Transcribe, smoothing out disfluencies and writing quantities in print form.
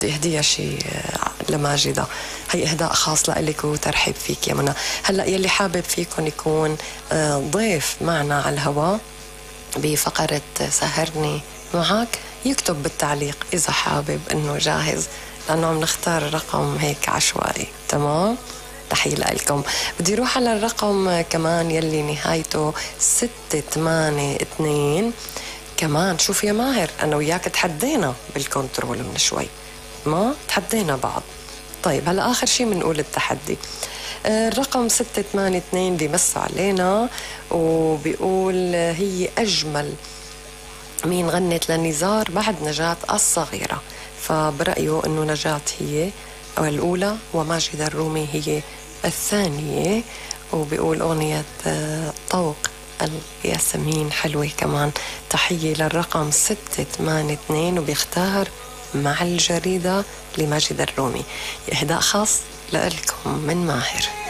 هدية شي لماجدة، هي إهداء خاص لإلك وترحيب فيك يا منى. هلأ يلي حابب فيكم يكون ضيف معنا على الهواء بفقرة سهرني معك يكتب بالتعليق إذا حابب إنه جاهز، لأنه عم نختار رقم هيك عشوائي. تمام؟ تحية لكم. بدي روح على الرقم كمان يلي نهايته 682. كمان شوف يا ماهر، أنا وياك تحدينا بالكنترول من شوي، ما تحدينا بعض. طيب هلا آخر شيء بنقول التحدي. الرقم 682 بيمسوا علينا وبيقول هي أجمل مين غنت لنزار بعد نجاة الصغيرة، فبرأيه أنه نجاة هي الأولى وماجدة الرومي هي الثانية، وبيقول أغنية طوق الياسمين حلوة كمان. تحية للرقم 682 وبيختار مع الجريدة لماجدة الرومي. إهداء خاص لكم من ماهر.